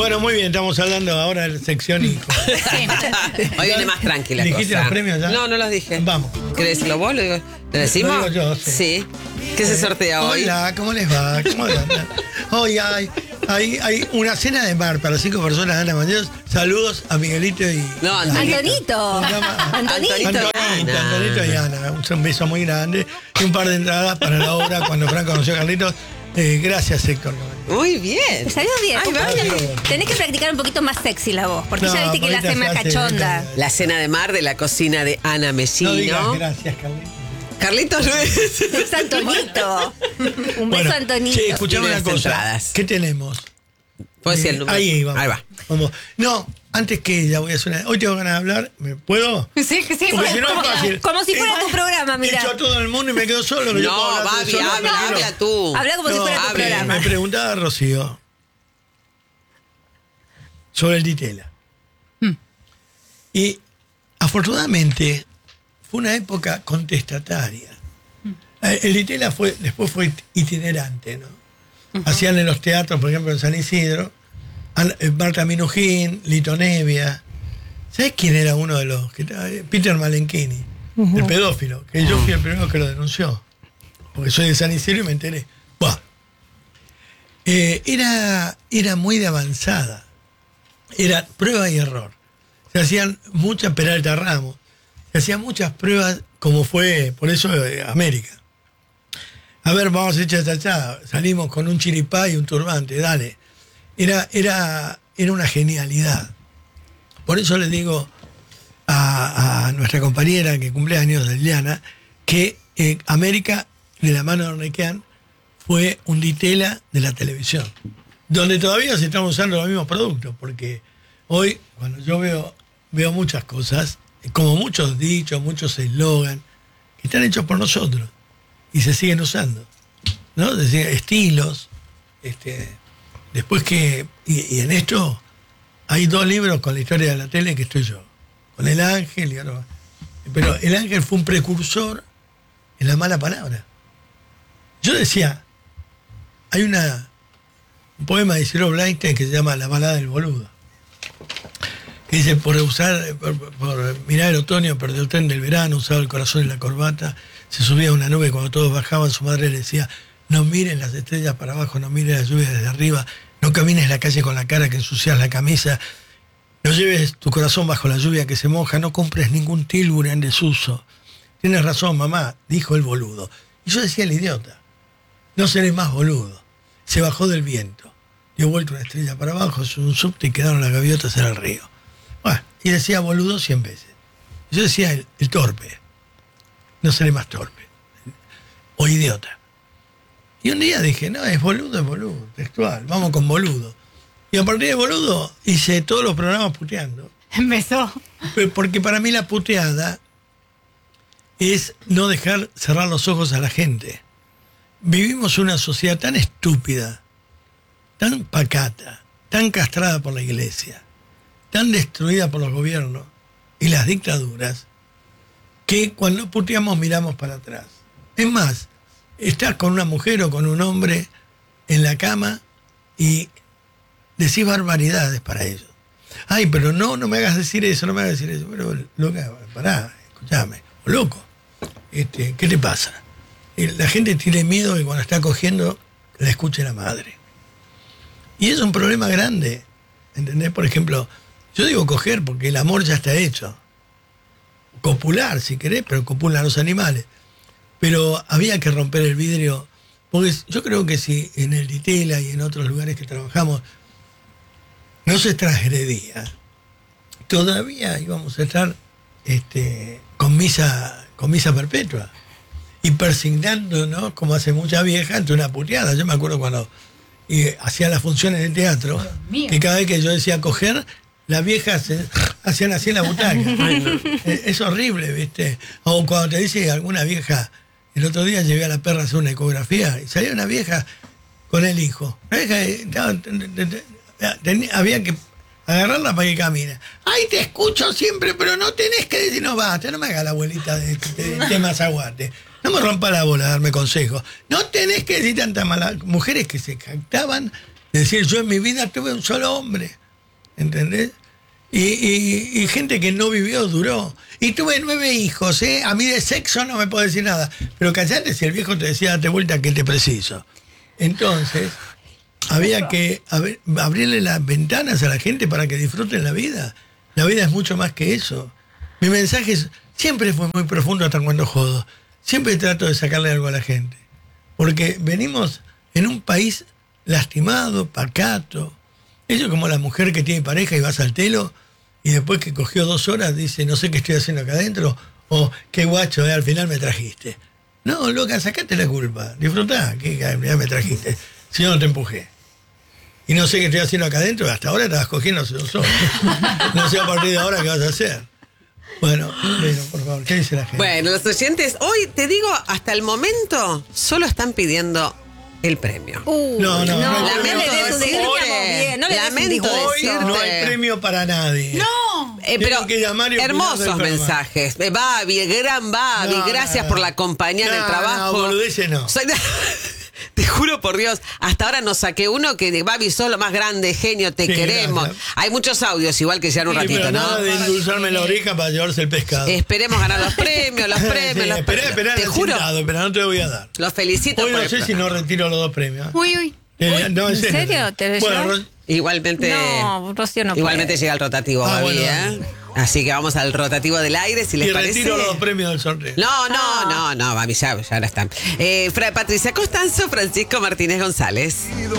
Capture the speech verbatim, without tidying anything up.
Bueno, muy bien, estamos hablando ahora de la sección hijo. Sí. Hoy viene más tranquila. ¿Dijiste cosa. los premios ya? No, no los dije. Vamos. ¿Querés decirlo vos? ¿Lo, digo? ¿Lo decimos? Lo digo yo, sí. Sí. ¿Qué se sortea hoy? Hola, ¿cómo les va? ¿Cómo andan? Hoy hay, hay, hay una cena de mar para cinco personas, Ana Mañeros. Saludos a Miguelito y... No, Antonito. ¿Cómo se llama? Antonito. Antonito. Antonito, Ana. Antonito y Ana. Un beso muy grande y un par de entradas para la obra cuando Fran conoció a Carlitos. Eh, gracias, Héctor. Muy bien. Te salió bien. Ay, vaya. Tenés que practicar un poquito más sexy la voz, porque No, ya viste que la ahorita hace más se hace- cachonda. La cena de mar de la cocina de Ana No Mesino. digas gracias, Carlitos. Carlitos Luis. Es Antonito. Un beso, Bueno, Antonito. sí, escuchame Y una las cosa. entradas. ¿Qué tenemos? ¿Puedo decir Eh, el número? Ahí vamos. Ahí va. Vamos. No, antes que ella voy a hacer una... Hoy tengo ganas de hablar. ¿Me puedo? Sí, sí, Porque si no como, es fácil. como si fuera Eh, tu programa, mira. Echo a todo el mundo y me quedo solo. que yo puedo No, hablar Babi, solo, habla, pero no. habla tú. Habla como si No, fuera tu hable. programa. Me preguntaba Rocío sobre el Ditela. Hmm. Y afortunadamente fue una época contestataria. Hmm. Eh, El Ditela fue, después fue itinerante, ¿no? Hacían en los teatros, por ejemplo, en San Isidro, An- eh, Marta Minujín, Lito Nevia. ¿Sabes quién era uno de los? Que, estaba? Eh, Peter Malenchini, el pedófilo, que yo fui el primero que lo denunció. Porque soy de San Isidro y me enteré. Buah. Eh, era, era muy de avanzada. Era prueba y error. Se hacían muchas, Peralta Ramos, se hacían muchas pruebas, como fue, por eso eh, América. A ver, vamos a echar chachá. Salimos con un chiripá y un turbante, dale. Era, era, era una genialidad. Por eso le digo a, a nuestra compañera que cumple años, Liliana, que eh, América, de la mano de Ornequian, fue un Ditela de la televisión. Donde todavía se están usando los mismos productos, porque hoy, cuando yo veo, veo muchas cosas, como muchos dichos, muchos eslogan, que están hechos por nosotros y se siguen usando, ¿no? Decía, estilos, este, después que, y, y en esto hay dos libros con la historia de la tele que estoy yo, con El Ángel y ahora, pero El Ángel fue un precursor en la mala palabra. Yo decía, hay una un poema de Ciro Blainstein que se llama La balada del boludo, que dice, por usar, por, por mirar el otoño, perdió el tren del verano, usaba el corazón en la corbata, se subía a una nube cuando todos bajaban, su madre le decía, no mires las estrellas para abajo, no mires la lluvia desde arriba, no camines la calle con la cara que ensucias la camisa, no lleves tu corazón bajo la lluvia que se moja, no compres ningún Tilbury en desuso. Tienes razón, mamá, dijo el boludo. Y yo decía, el idiota, no seré más boludo. Se bajó del viento, dio vuelta una estrella para abajo, subió un subte y quedaron las gaviotas en el río. Bueno, y decía boludo cien veces. Yo decía el, el torpe, no seré más torpe. O idiota. Y un día dije, no, es boludo, es boludo, textual, vamos con boludo. Y a partir de boludo hice todos los programas puteando. Empezó. Porque para mí la puteada es no dejar cerrar los ojos a la gente. Vivimos una sociedad tan estúpida, tan pacata, tan castrada por la iglesia, tan destruida por los gobiernos y las dictaduras, que cuando puteamos miramos para atrás. Es más, estás con una mujer o con un hombre en la cama y decís barbaridades para ellos. Ay, pero no, no me hagas decir eso, no me hagas decir eso. Pero, loca, pará, escúchame, loco, este, ¿qué te pasa? La gente tiene miedo que cuando está cogiendo la escuche la madre. Y es un problema grande, ¿entendés? Por ejemplo, yo digo coger porque el amor ya está hecho. Copular, si querés, pero copulan los animales. Pero había que romper el vidrio, porque yo creo que si en el Ditela y en otros lugares que trabajamos no se transgredía, todavía íbamos a estar este, con misa con misa perpetua y persignándonos, como hace mucha vieja, ante una puteada. Yo me acuerdo cuando y, hacía las funciones de teatro, que cada vez que yo decía coger, las viejas se hacían así en la butaca. es, es horrible, ¿viste? O cuando te dice alguna vieja, el otro día llevé a la perra a hacer una ecografía y salía una vieja con el hijo. La vieja estaba, tenía, había que agarrarla para que camine. Ay, te escucho siempre, pero no tenés que decir, no basta, no me haga la abuelita de, de, de temas aguante. No me rompa la bola a darme consejos. No tenés que decir tantas malas. Mujeres que se jactaban Decir, yo en mi vida tuve un solo hombre, ¿entendés? Y, y, y gente que no vivió duró. Y tuve nueve hijos, ¿eh? A mí de sexo no me puedo decir nada. Pero callate si el viejo te decía, date vuelta que te preciso. Entonces, había que ab- abrirle las ventanas a la gente para que disfruten la vida. La vida es mucho más que eso. Mi mensaje es, siempre fue muy profundo hasta cuando jodo. Siempre trato de sacarle algo a la gente. Porque venimos en un país lastimado, pacato. Eso es como la mujer que tiene pareja y vas al telo y después que cogió dos horas dice, no sé qué estoy haciendo acá adentro, o qué guacho, eh, al final me trajiste. No, loca, sacate la culpa, disfrutá, que ya me trajiste, si no, no te empujé. Y no sé qué estoy haciendo acá adentro, hasta ahora estabas cogiendo hace dos horas. No sé a partir de ahora qué vas a hacer. Bueno, bueno, por favor, ¿qué dice la gente? Bueno, los oyentes, hoy te digo, hasta el momento, solo están pidiendo el premio. Uh, No, no, no hay no premio. le des un Decirte, disgusto. Bien, no le des un lamento disgusto. Hoy no decirte. hay premio para nadie. No. Eh, Tienen pero que llamar y opinar del hermosos programa. mensajes. Eh, Babi, gran Babi, No, gracias no, por no. la compañía en el No, trabajo. no, boludeces no. Soy- Te juro por Dios, hasta ahora nos saqué uno que de Babi sos lo más grande, genio, te Sí, queremos. gracias. Hay muchos audios, igual que ya en un Sí, ratito, pero ¿no? nada de endulzarme la oreja para llevarse el pescado. Esperemos ganar los premios, los premios, Sí, los esperá, premios. esperá, Te el juro, sentado, pero no te lo voy a dar. los felicito Hoy por no el sé si programa. no retiro los dos premios. Uy, uy. Eh, no, ¿en serio. serio? ¿Te ves Bueno, yo? Ro- Igualmente, No, Rocío no igualmente puede. llega el rotativo, Ah, Babi, bueno, ¿eh? bueno. Así que vamos al rotativo del aire, si les y parece. retiro los dos premios del sorteo. No, no, Ah. no, no, Babi, ya, ya no están. Eh, Fra- Patricia Costanzo, Francisco Martínez González.